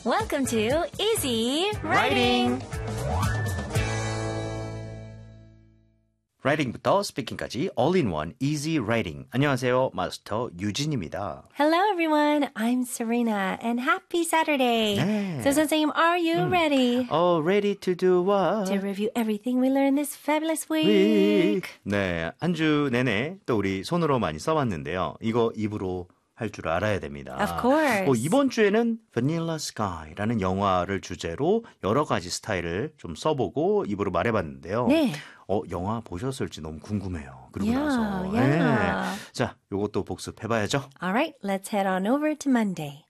Welcome to Easy Writing. Writing부터 speaking까지 all-in-one easy writing. 안녕하세요. 마스터 유진입니다. Hello everyone. I'm Serena and happy Saturday. 네. So 선생님, are you ready Oh, ready to do what? to review everything we learned this fabulous week? 네, 한 주 내내 또 우리 손으로 많이 써봤는데요. 이거 입으로 할 줄 알아야 됩니다. Of course. 이번 주에는 Vanilla Sky라는 영화를 주제로 여러 가지 스타일을 좀 써보고 입으로 말해봤는데요. 네. 영화 보셨을지 너무 궁금해요. 그러고 Yeah, 나서. yeah. 네. 자, 요것도 복습해봐야죠. All right, let's head on over to Monday.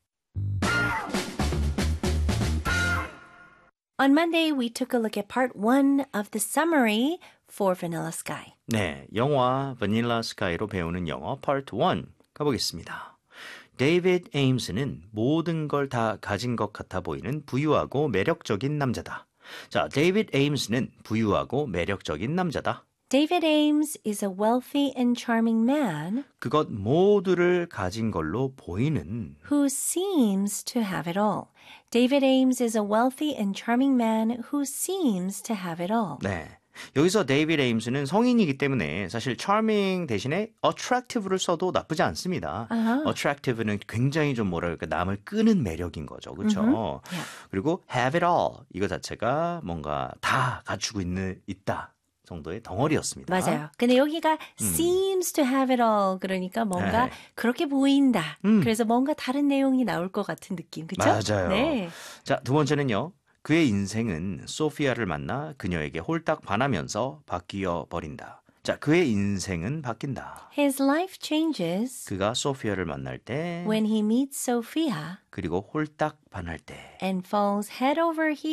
On Monday, we took a look at part 1 of the summary for Vanilla Sky. 네, 영화 Vanilla Sky로 배우는 영어 Part 1 가보겠습니다. 데이비드 에임스는 모든 걸 다 가진 것 같아 보이는 부유하고 매력적인 남자다. 자, 데이비드 에임스는 부유하고 매력적인 남자다. David Ames is a wealthy and charming man 그것 모두를 가진 걸로 보이는 who seems to have it all. David Ames is a wealthy and charming man who seems to have it all. 네. 여기서 데이비드 에임스는 성인이기 때문에 사실 charming 대신에 attractive를 써도 나쁘지 않습니다. attractive는 굉장히 좀 뭐랄까 남을 끄는 매력인 거죠. 그렇죠? Yeah. 그리고 have it all 이거 자체가 뭔가 다 갖추고 있다 정도의 덩어리였습니다. 맞아요. 근데 여기가 seems to have it all 그러니까 뭔가 네. 그렇게 보인다. 그래서 뭔가 다른 내용이 나올 것 같은 느낌. 그렇죠? 맞아요. 네. 자, 두 번째는요. 그의 인생은 소피아를 만나 그녀에게 홀딱 반하면서 바뀌어 버린다. 자, 그의 인생은 바뀐다. His life changes 그가 소피아를 만날 때 when he meets Sophia 그리고 홀딱 반할 때 and falls head over heels